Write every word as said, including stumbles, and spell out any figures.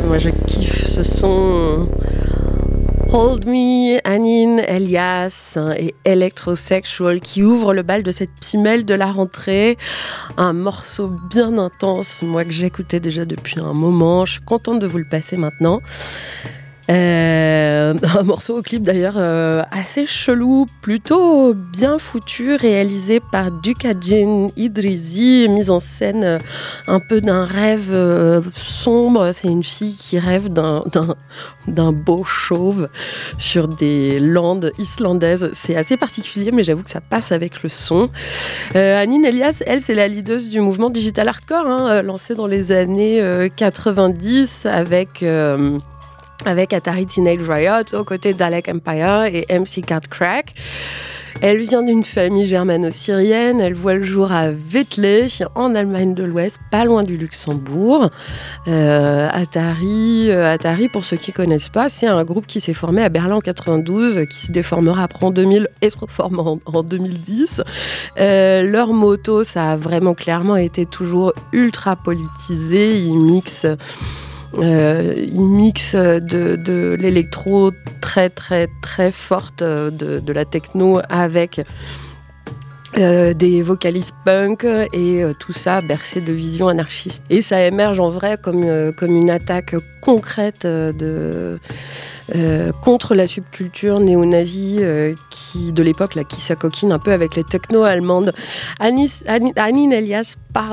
Moi je kiffe ce son. Hold Me, Anine Elias et Electrosexual qui ouvre le bal de cette pimelle de la rentrée. Un morceau bien intense, moi que j'écoutais déjà depuis un moment. Je suis contente de vous le passer maintenant. Euh, un morceau au clip d'ailleurs euh, assez chelou, plutôt bien foutu, réalisé par Dukadjin Idrizi, mise en scène euh, un peu d'un rêve euh, sombre. C'est une fille qui rêve d'un, d'un, d'un beau chauve sur des landes islandaises. C'est assez particulier, mais j'avoue que ça passe avec le son. Euh, Anine Elias, elle, c'est la leaduse du mouvement digital hardcore, hein, lancé dans les années euh, quatre-vingt-dix avec... Euh, avec Atari Teenage Riot, aux côtés d'Alec Empire et M C Cat Crack. Elle vient d'une famille germano-syrienne, elle voit le jour à Wetzlar, en Allemagne de l'Ouest, pas loin du Luxembourg. Euh, Atari, euh, Atari, pour ceux qui ne connaissent pas, c'est un groupe qui s'est formé à Berlin en quatre-vingt-douze, qui se déformera après en deux mille et se reforme en, en deux mille dix. Euh, leur motto, ça a vraiment clairement été toujours ultra politisé, ils mixent... Euh, il mixe de, de l'électro très très très forte, de, de la techno avec euh, des vocalistes punk et euh, tout ça bercé de visions anarchistes. Et ça émerge en vrai comme, euh, comme une attaque concrète de... Euh, contre la subculture néo-nazie euh, qui, de l'époque là, qui s'acoquine un peu avec les techno allemandes. Anis, Anine Elias part